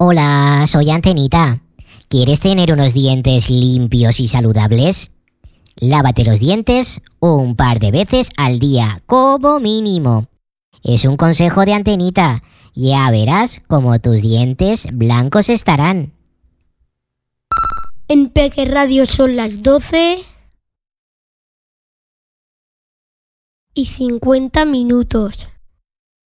Hola, soy Antenita. ¿Quieres tener unos dientes limpios y saludables? Lávate los dientes un par de veces al día, como mínimo. Es un consejo de Antenita. Ya verás cómo tus dientes blancos estarán. En Peque Radio son las 12:50.